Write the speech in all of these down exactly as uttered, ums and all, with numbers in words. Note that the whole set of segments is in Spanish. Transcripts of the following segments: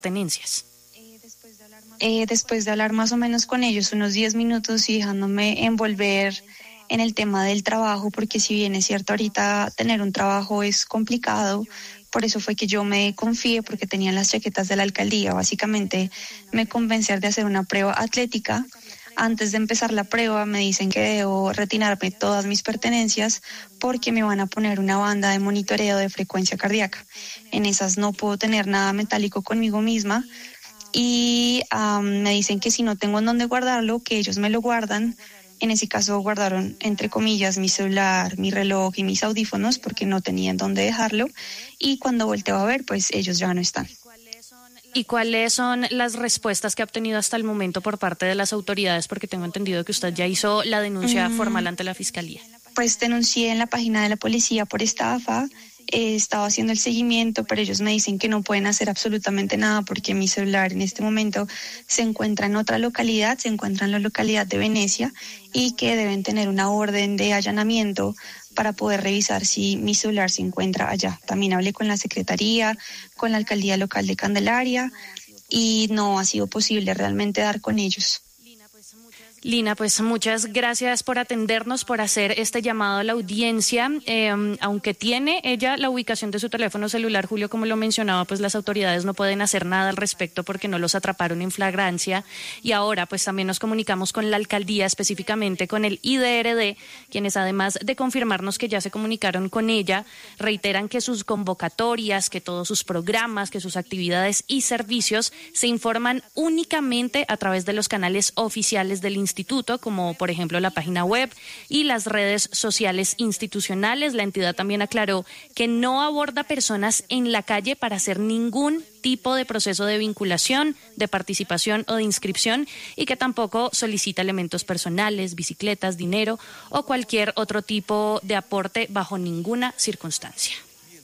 pertenencias. Eh, después de hablar más o menos con ellos unos diez minutos y dejándome envolver en el tema del trabajo, porque si bien es cierto ahorita tener un trabajo es complicado, por eso fue que yo me confié, porque tenían las chaquetas de la alcaldía. Básicamente me convencieron de hacer una prueba atlética. Antes de empezar la prueba me dicen que debo retirarme todas mis pertenencias porque me van a poner una banda de monitoreo de frecuencia cardíaca. En esas no puedo tener nada metálico conmigo misma. Y um, me dicen que si no tengo en dónde guardarlo, que ellos me lo guardan. En ese caso guardaron, entre comillas, mi celular, mi reloj y mis audífonos porque no tenían dónde dejarlo. Y cuando volteo a ver, pues ellos ya no están. ¿Y cuáles son las respuestas que ha obtenido hasta el momento por parte de las autoridades? Porque tengo entendido que usted ya hizo la denuncia mm. formal ante la Fiscalía. Pues denuncié en la página de la policía por estafa. He estado haciendo el seguimiento, pero ellos me dicen que no pueden hacer absolutamente nada porque mi celular en este momento se encuentra en otra localidad, se encuentra en la localidad de Venecia y que deben tener una orden de allanamiento para poder revisar si mi celular se encuentra allá. También hablé con la Secretaría, con la Alcaldía Local de Candelaria y no ha sido posible realmente dar con ellos. Lina, pues muchas gracias por atendernos, por hacer este llamado a la audiencia. Eh, aunque tiene ella la ubicación de su teléfono celular, Julio, como lo mencionaba, pues las autoridades no pueden hacer nada al respecto porque no los atraparon en flagrancia. Y ahora pues también nos comunicamos con la alcaldía, específicamente con el I D R D, quienes además de confirmarnos que ya se comunicaron con ella, reiteran que sus convocatorias, que todos sus programas, que sus actividades y servicios se informan únicamente a través de los canales oficiales del instituto. Instituto, como por ejemplo la página web y las redes sociales institucionales. La entidad también aclaró que no aborda personas en la calle para hacer ningún tipo de proceso de vinculación, de participación o de inscripción y que tampoco solicita elementos personales, bicicletas, dinero o cualquier otro tipo de aporte bajo ninguna circunstancia.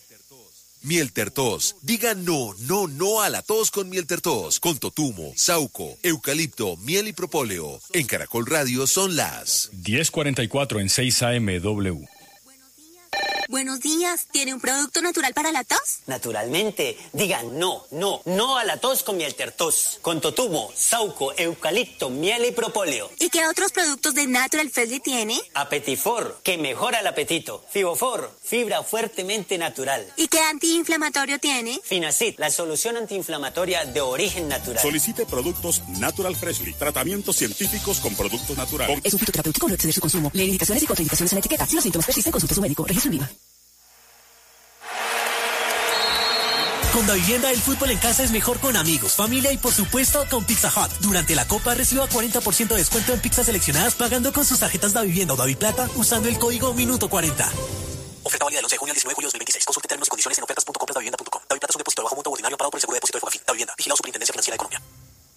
Mieltertos. Diga no, no, no a la tos con Mieltertos. Con totumo, sauco, eucalipto, miel y propóleo. En Caracol Radio son las diez cuarenta y cuatro en seis A M W. Buenos días, ¿tiene un producto natural para la tos? Naturalmente, digan no, no, no a la tos con Mieltertos. Con totumo, sauco, eucalipto, miel y propóleo. ¿Y qué otros productos de Natural Freshly tiene? Apetifor, que mejora el apetito. Fibofor, fibra fuertemente natural. ¿Y qué antiinflamatorio tiene? Finacid, la solución antiinflamatoria de origen natural. Solicite productos Natural Freshly, tratamientos científicos con productos naturales. Es un fitoterapéutico, no exceder su consumo. Lee indicaciones y contraindicaciones en la etiqueta. Si los síntomas persisten, consulte a su médico. Registro en Viva. Con Davivienda, el fútbol en casa es mejor con amigos, familia y por supuesto con Pizza Hut. Durante la Copa reciba cuarenta por ciento de descuento en pizzas seleccionadas pagando con sus tarjetas Davivienda o Daviplata usando el código Minuto cuarenta. Oferta válida del once de junio al diecinueve de julio de dos mil veintiséis. Consulte términos y condiciones en ofertas punto compras davivienda punto com. Daviplata es un depósito de bajo monto ordinario pagado por el Seguro de Depósito de Fogafín. Davivienda. Vigilado Superintendencia Financiera de Colombia.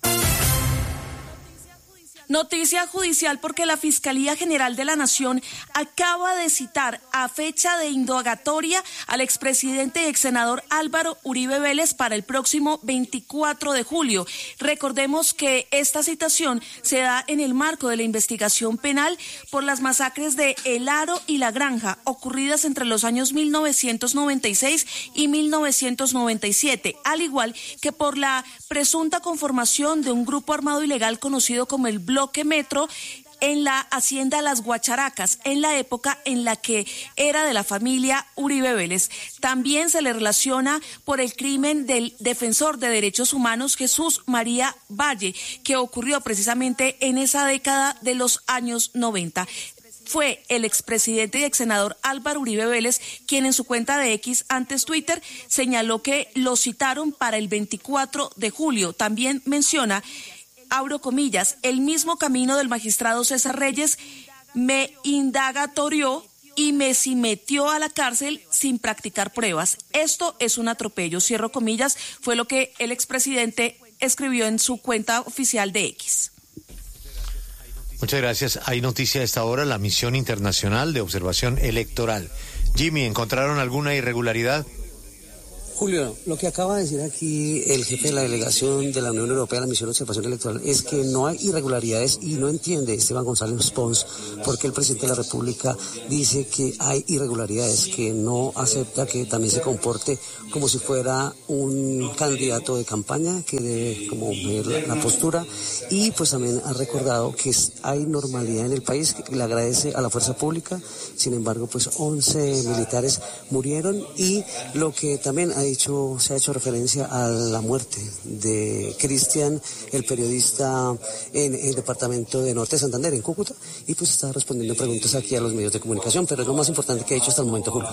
Noticia judicial porque la Fiscalía General de la Nación acaba de citar a fecha de indagatoria al expresidente y exsenador Álvaro Uribe Vélez para el próximo veinticuatro de julio. Recordemos que esta citación se da en el marco de la investigación penal por las masacres de El Aro y La Granja, ocurridas entre los años mil novecientos noventa y seis y mil novecientos noventa y siete, al igual que por la presunta conformación de un grupo armado ilegal conocido como el Bloque Metro en la hacienda Las Guacharacas, en la época en la que era de la familia Uribe Vélez. También se le relaciona por el crimen del defensor de derechos humanos Jesús María Valle, que ocurrió precisamente en esa década de los años noventa. Fue el expresidente y exsenador Álvaro Uribe Vélez quien en su cuenta de X, antes Twitter, señaló que lo citaron para el veinticuatro de julio. También menciona, abro comillas, el mismo camino del magistrado César Reyes me indagatorió y me si metió a la cárcel sin practicar pruebas. Esto es un atropello, cierro comillas, fue lo que el expresidente escribió en su cuenta oficial de X. Muchas gracias. Hay noticia a esta hora, la misión internacional de observación electoral. Jimmy, ¿encontraron alguna irregularidad? Julio, lo que acaba de decir aquí el jefe de la delegación de la Unión Europea a la Misión de Observación Electoral es que no hay irregularidades y no entiende Esteban González Pons porque el presidente de la República dice que hay irregularidades, que no acepta que también se comporte como si fuera un candidato de campaña, que debe como ver la postura, y pues también ha recordado que hay normalidad en el país, que le agradece a la fuerza pública. Sin embargo, pues once militares murieron y lo que también ha dicho, se ha hecho referencia a la muerte de Cristian, el periodista en el departamento de Norte de Santander, en Cúcuta, y pues está respondiendo preguntas aquí a los medios de comunicación, pero es lo más importante que ha dicho hasta el momento, Julio.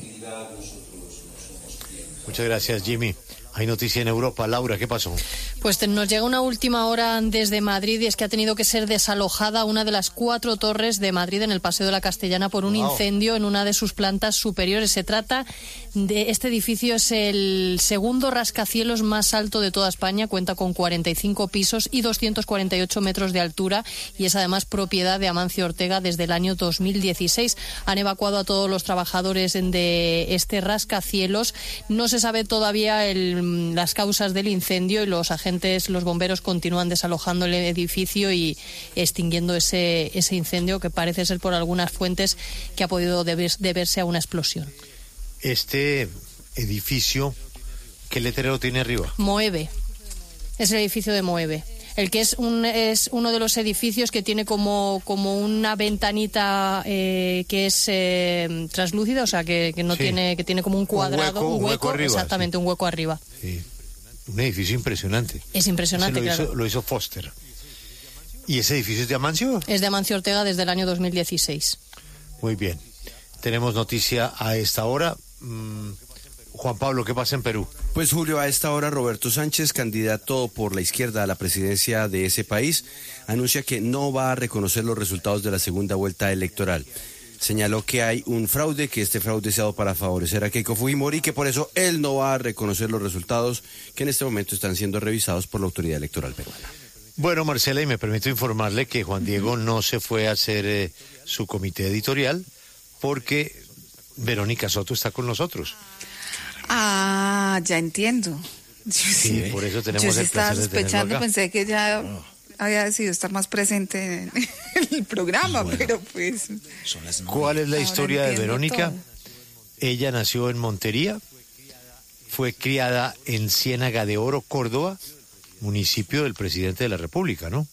Muchas gracias, Jimmy. Hay noticia en Europa. Laura, ¿qué pasó? Pues te, nos llega una última hora desde Madrid y es que ha tenido que ser desalojada una de las cuatro torres de Madrid en el Paseo de la Castellana por un wow. incendio en una de sus plantas superiores. Se trata de este edificio, es el segundo rascacielos más alto de toda España, cuenta con cuarenta y cinco pisos y doscientos cuarenta y ocho metros de altura y es además propiedad de Amancio Ortega desde el año dos mil dieciséis. Han evacuado a todos los trabajadores de este rascacielos. No se sabe todavía el las causas del incendio y los agentes, los bomberos continúan desalojando el edificio y extinguiendo ese, ese incendio que parece ser por algunas fuentes que ha podido deber, deberse a una explosión. Este edificio, ¿qué letrero tiene arriba? Moeve. Es el edificio de Moeve. El que es un es uno de los edificios que tiene como como una ventanita eh, que es eh, translúcida, o sea que, que no sí. tiene que tiene como un cuadrado, un hueco, un hueco, un hueco arriba, exactamente, sí. un hueco arriba. Sí. Un edificio impresionante. Es impresionante, lo claro. Hizo, lo hizo Foster. ¿Y ese edificio es de Amancio? Es de Amancio Ortega desde el año dos mil dieciséis. Muy bien. Tenemos noticia a esta hora. Mm, Juan Pablo, ¿qué pasa en Perú? Pues Julio, a esta hora Roberto Sánchez, candidato por la izquierda a la presidencia de ese país, anuncia que no va a reconocer los resultados de la segunda vuelta electoral. Señaló que hay un fraude, que este fraude se ha dado para favorecer a Keiko Fujimori y que por eso él no va a reconocer los resultados que en este momento están siendo revisados por la autoridad electoral peruana. Bueno, Marcela, y me permito informarle que Juan Diego no se fue a hacer eh, su comité editorial porque Verónica Soto está con nosotros. Ah, ya entiendo. Yo sí, sí, por eso tenemos yo sí el estaba placer de tenerlo sospechando, acá. pensé que ya oh. había decidido estar más presente en el programa, bueno, pero pues... ¿Cuál es la historia de Verónica? Todo. Ella nació en Montería, fue criada en Ciénaga de Oro, Córdoba, municipio del presidente de la República, ¿no?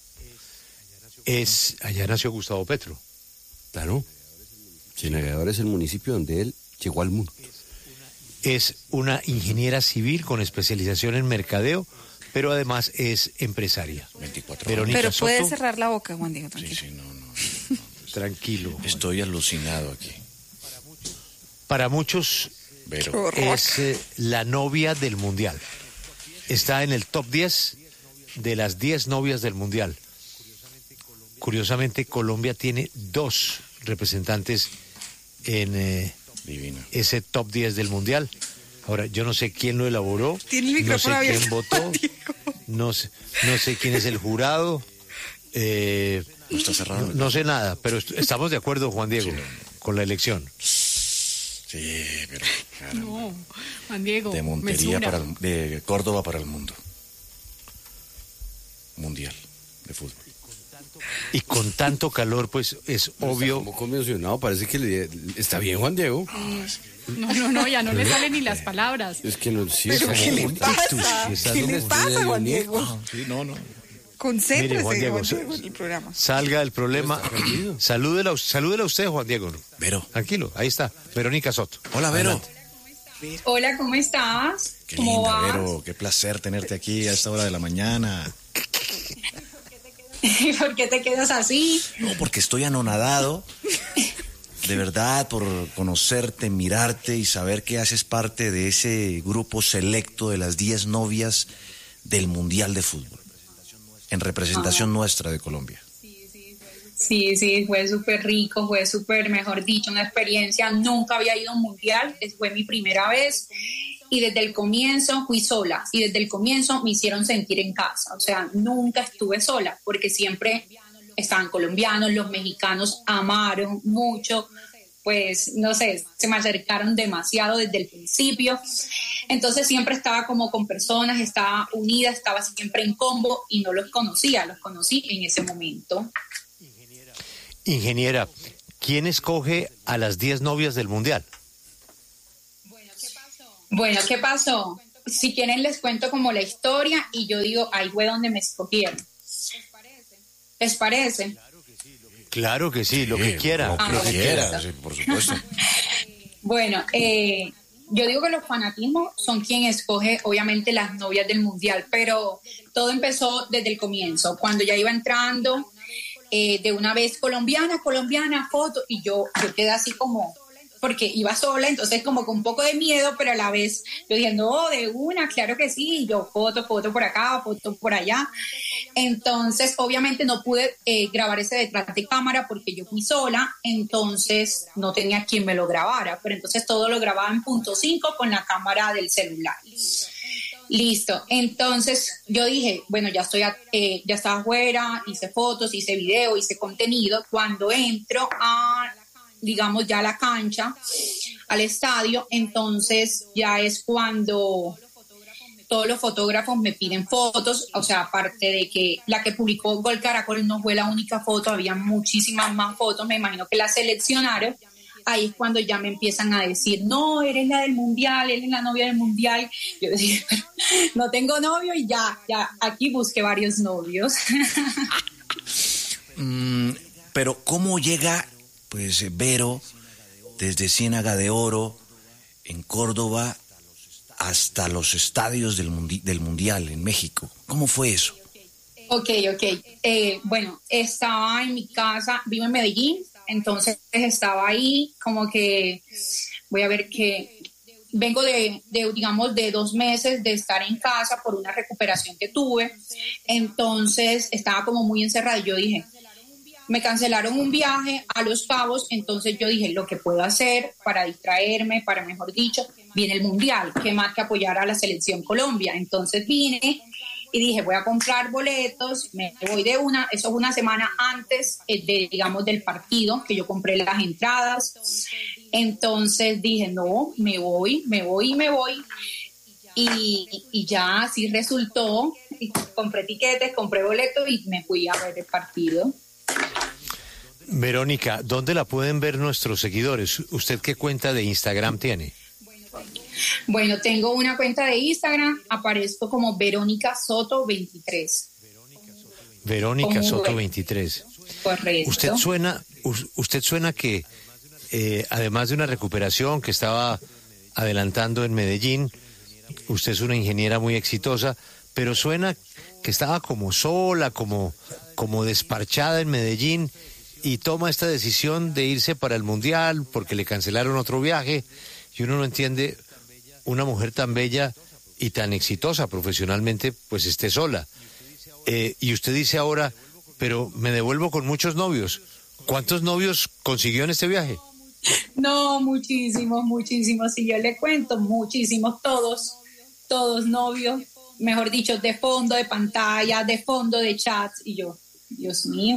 Es, allá nació Gustavo Petro. Claro. Ciénaga de Oro es el municipio donde él llegó al mundo. Es una ingeniera civil con especialización en mercadeo, pero además es empresaria. veinticuatro Verónica pero puede Soto, cerrar la boca, Juan Diego, tranquilo. Sí, sí, no, no, no, no. Tranquilo. Juan. Estoy alucinado aquí. Para muchos pero. es eh, la novia del Mundial. Está en el top diez de las diez novias del Mundial. Curiosamente, Colombia tiene dos representantes en... Eh, Divina. Ese top diez del Mundial. Ahora, yo no sé quién lo elaboró, no sé quién votó, no sé, no sé quién es el jurado, eh, no, está cerrado, no, no sé nada, pero est- estamos de acuerdo, Juan Diego, sí, con la elección. Sí, pero... Caramba. No, Juan Diego, de Montería para el, de Córdoba para el mundo. Mundial de fútbol. Y con tanto calor, pues es pero obvio. Está como conmocionado, parece que le, está bien, Juan Diego. No, no, no, ya no le salen ni las palabras. Es que no, sí, ¿Pero es qué le pasa? ¿Qué le pasa, Juan Diego? No, sí, no, no. Concéntrese, Mire, Juan Diego, Juan Diego, en el programa. Salga del problema. Salúdela, salúdela a usted, Juan Diego. Vero. Tranquilo, ahí está. Verónica Soto. Hola, Vero. Adelante. Hola, ¿cómo estás? Qué ¿Cómo linda, vas? Vero. Qué placer tenerte aquí a esta hora de la mañana. ¿Por qué te quedas así? No, porque estoy anonadado, de verdad, por conocerte, mirarte y saber que haces parte de ese grupo selecto de las diez novias del Mundial de Fútbol, en representación ah. nuestra de Colombia. Sí, sí, fue súper rico, fue súper, mejor dicho, una experiencia. Nunca había ido a un Mundial, fue mi primera vez. Y desde el comienzo fui sola y desde el comienzo me hicieron sentir en casa, o sea, nunca estuve sola porque siempre estaban colombianos, los mexicanos amaron mucho pues no sé, se me acercaron demasiado desde el principio. Entonces siempre estaba como con personas, estaba unida, estaba siempre en combo y no los conocía, los conocí en ese momento. Ingeniera, ¿quién escoge a las diez novias del Mundial? Bueno, ¿qué pasó? Si quieren les cuento como la historia y yo digo, ahí fue donde me escogieron. ¿Les parece? Claro que sí, lo que quiera. Lo que quiera, sí, por supuesto. Bueno, eh, yo digo que los fanatismos son quien escoge, obviamente, las novias del Mundial, pero todo empezó desde el comienzo, cuando ya iba entrando eh, de una vez colombiana, colombiana, foto, y yo, yo quedé así como... porque iba sola, entonces como con un poco de miedo, pero a la vez yo dije, no, de una, claro que sí, y yo foto, foto por acá, foto por allá. Entonces, obviamente no pude eh, grabar ese detrás de cámara porque yo fui sola, entonces no tenía quien me lo grabara, pero entonces todo lo grababa en punto cinco con la cámara del celular. Listo, entonces yo dije, bueno, ya estoy, a, eh, ya estaba afuera, hice fotos, hice video, hice contenido. Cuando entro a... digamos ya a la cancha, al estadio, entonces ya es cuando todos los fotógrafos me piden fotos, o sea, aparte de que la que publicó Gol Caracol no fue la única foto, había muchísimas más fotos, me imagino que la seleccionaron, ahí es cuando ya me empiezan a decir, no, eres la del Mundial, eres la novia del Mundial, yo decía, no tengo novio y ya, ya, aquí busqué varios novios. mm, pero ¿cómo llega... pues Vero, desde Ciénaga de Oro, en Córdoba, hasta los estadios del, mundi- del Mundial en México? ¿Cómo fue eso? Ok, ok. Eh, bueno, estaba en mi casa, vivo en Medellín, entonces estaba ahí como que, voy a ver que, vengo de, de, digamos, de dos meses de estar en casa por una recuperación que tuve, entonces estaba como muy encerrada y yo dije, me cancelaron un viaje a Los Cabos, entonces yo dije, lo que puedo hacer para distraerme, para mejor dicho, viene el Mundial, qué más que apoyar a la selección Colombia. Entonces vine y dije, voy a comprar boletos, me voy de una, eso es una semana antes de, digamos, del partido, que yo compré las entradas. Entonces dije, no, me voy, me voy y me voy. Y, y ya así resultó, y compré tiquetes, compré boletos y me fui a ver el partido. Verónica, ¿dónde la pueden ver nuestros seguidores? ¿Usted qué cuenta de Instagram tiene? Bueno, tengo una cuenta de Instagram, aparezco como Verónica Soto veintitrés. Verónica Soto veintitrés. Correcto. Usted suena, usted suena que, eh, además de una recuperación que estaba adelantando en Medellín, usted es una ingeniera muy exitosa, pero suena que estaba como sola, como, como desparchada en Medellín, y toma esta decisión de irse para el Mundial porque le cancelaron otro viaje, y uno no entiende, una mujer tan bella y tan exitosa profesionalmente, pues esté sola. Eh, y usted dice ahora, pero me devuelvo con muchos novios. ¿Cuántos novios consiguió en este viaje? No, muchísimos, muchísimos. Si yo le cuento, muchísimos, todos, todos novios, mejor dicho, de fondo de pantalla, de fondo de chats, y yo, Dios mío.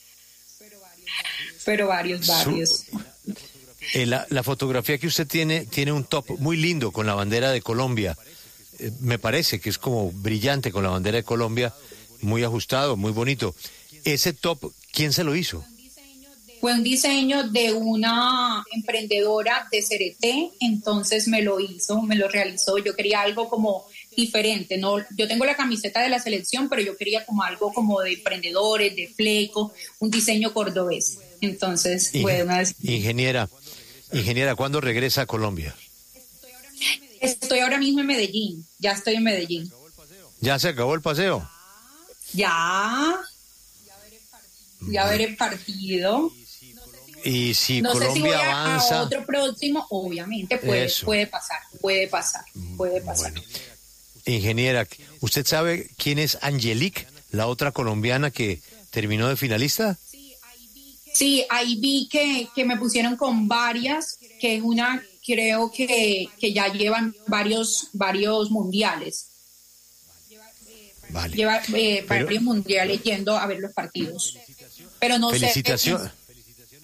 Pero varios, varios. Eh, la, la fotografía que usted tiene, tiene un top muy lindo con la bandera de Colombia. Eh, me parece que es como brillante con la bandera de Colombia, muy ajustado, muy bonito. Ese top, ¿quién se lo hizo? Fue un diseño de una emprendedora de Cereté, entonces me lo hizo, me lo realizó. Yo quería algo como diferente, ¿no? Yo tengo la camiseta de la selección, pero yo quería como algo como de emprendedores, de fleco, un diseño cordobés. Entonces, Ingen- fue una... Ingeniera, ingeniera, ¿cuándo regresa a Colombia? Estoy ahora mismo en Medellín, ya estoy en Medellín. ¿Ya se acabó el paseo? Ya, ya veré partido. Y si no Colombia sé si voy a, avanza... a otro próximo, obviamente puede, Eso. puede pasar, puede pasar, puede pasar. Bueno. Ingeniera, ¿usted sabe quién es Angelique, la otra colombiana que terminó de finalista? Sí, ahí vi que, que me pusieron con varias, que es una, creo que, que ya llevan varios, varios mundiales. Vale. Lleva eh, Pero- varios mundiales yendo a ver los partidos. Pero no Felicitación- sé.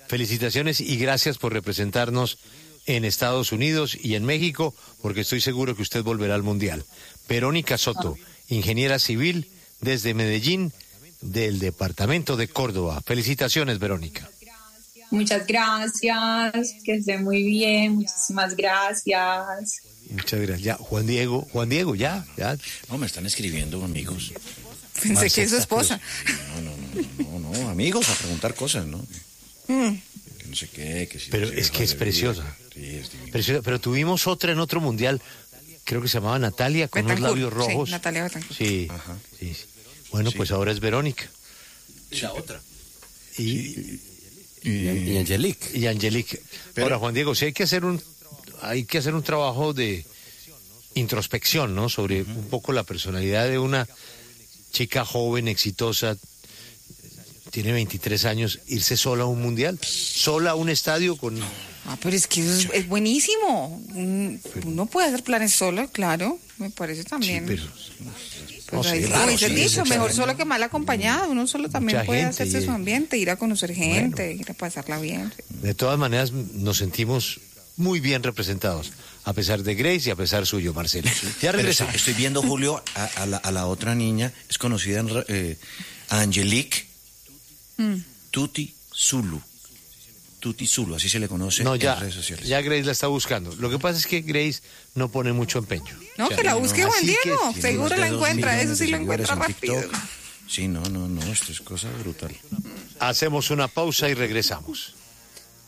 felicitaciones y gracias por representarnos en Estados Unidos y en México, porque estoy seguro que usted volverá al Mundial. Verónica Soto, ingeniera civil desde Medellín, del departamento de Córdoba. Felicitaciones, Verónica. Muchas gracias, que esté muy bien, muchísimas gracias. Muchas gracias. Ya, Juan Diego, Juan Diego, ya, ya. No, me están escribiendo amigos. Pensé Marcela, que es su esposa. No, no, no, no, no, amigos a preguntar cosas, ¿no? Mm. Que no sé qué, que si Pero es que es preciosa. Sí, es preciosa. Pero tuvimos otra en otro mundial, creo que se llamaba Natalia, con Betancourt, unos labios rojos. Sí, Natalia Betancourt. Sí, Ajá. sí, sí. Bueno, sí. Pues ahora es Verónica. La otra. Y, y, y, y Angelique. Y Angelique. Pero, ahora, Juan Diego, sí hay que hacer un, hay que hacer un trabajo de introspección, ¿no? Sobre uh-huh. un poco la personalidad de una chica joven, exitosa, tiene veintitrés años, irse sola a un mundial, sola a un estadio con... Ah, pero es que es, es buenísimo. Uno puede hacer planes solo, claro, me parece también. Sí, pero... Pues no, ahí, sí, claro, sí, dicho, mejor solo que mal acompañado. Uno solo también puede gente, hacerse y... su ambiente, ir a conocer gente, bueno, ir a pasarla bien. De todas maneras, nos sentimos muy bien representados, a pesar de Grace y a pesar suyo, Marcelo. Ya regresamos. Estoy, estoy viendo, Julio, a, a, la, a la otra niña, es conocida en eh, Angelique mm. Tuti Zulu. Tuti Zulu, así se le conoce no, ya, en redes sociales. Ya Grace la está buscando. Lo que pasa es que Grace no pone mucho empeño. No, o sea, que la busque no, Juan Diego, que, seguro la encuentra, eso sí lo encuentra rápido. Sí, no, no, no, esto es cosa brutal. Hacemos una pausa y regresamos.